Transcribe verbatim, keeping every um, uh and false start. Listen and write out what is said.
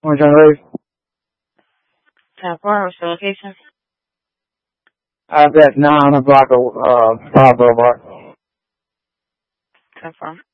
Orange on Race. ten four, what's the location? I've got nine on the block of, uh, Five Boulevard. ten four.